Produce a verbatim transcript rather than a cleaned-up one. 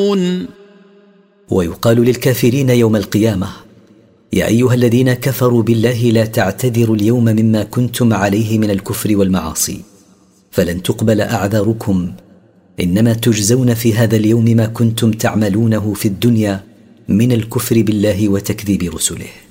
ويقال للكافرين يوم القيامة: يا أيها الذين كفروا بالله لا تعتذروا اليوم مما كنتم عليه من الكفر والمعاصي، فلن تقبل أعذاركم، إنما تجزون في هذا اليوم ما كنتم تعملونه في الدنيا من الكفر بالله وتكذيب رسله.